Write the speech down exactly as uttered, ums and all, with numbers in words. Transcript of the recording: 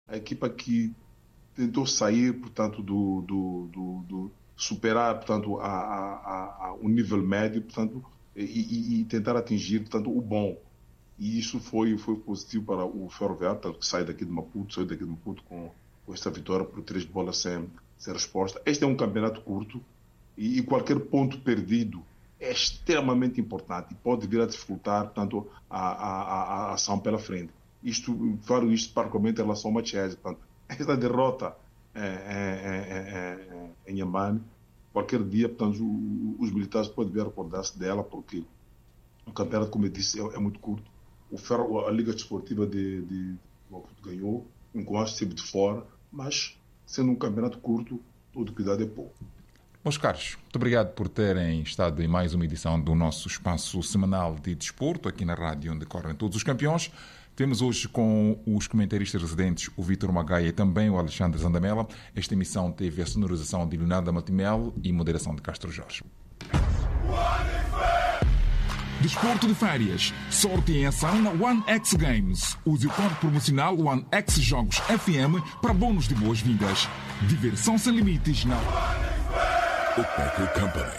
a equipa que tentou sair, portanto, do, do, do, do superar, portanto, a, a, a, o nível médio, portanto, e, e, e tentar atingir, portanto, o bom. E isso foi, foi positivo para o Ferroviário, que sai daqui de Maputo, sai daqui de Maputo com, com esta vitória por três bolas sem, sem resposta. Este é um campeonato curto e, e qualquer ponto perdido é extremamente importante e pode vir a dificultar, portanto, a, a, a, a ação pela frente. Isto, falo isto particularmente em relação ao Machese. Portanto, esta derrota é, é, é, é, em Inhambane, qualquer dia, portanto, os militares podem vir a recordar-se dela, porque o campeonato, como eu disse, é, é muito curto. O Ferro, a Liga Desportiva de, de, de Maputo ganhou, enquanto esteve de fora, mas, sendo um campeonato curto, todo cuidado é pouco. Meus caros, muito obrigado por terem estado em mais uma edição do nosso espaço semanal de desporto, aqui na rádio onde correm todos os campeões. Temos hoje com os comentaristas residentes o Vítor Magaia e também o Alexandre Zandamela. Esta emissão teve a sonorização de Leonardo Matimel e moderação de Castro Jorge. Desporto de férias. Sorte em ação na One X Games. Use o código promocional One X Jogos F M para bônus de boas-vindas. Diversão sem limites na... Bookmaker Company.